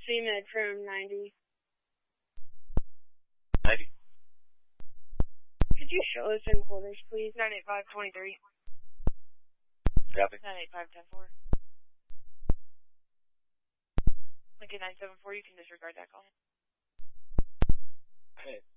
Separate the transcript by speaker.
Speaker 1: CMed from 90.
Speaker 2: 90.
Speaker 1: Could you show us in quarters, please?
Speaker 3: 985-23.
Speaker 2: Copy.
Speaker 3: 985-10-4. Lincoln 974, you can disregard that call.
Speaker 2: Hey.